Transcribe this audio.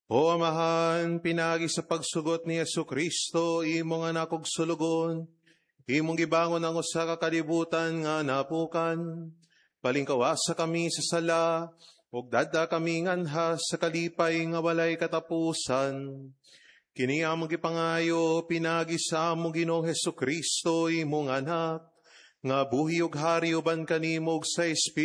O Amahan, pinagi sa pagsugot ni Jesu-Kristo, imong anak og sulugon, imong gibangon ang usa ka kalibutan nga napukan. Palingkawasa kami sa sala, ug dadda kami nganha sa kalipay nga walay katapusan. Kini among gipangayo, pinagi sa among Ginoong Jesu-Kristo, imong anak, nga buhi ug hari uban kanimo ug sa Espiritu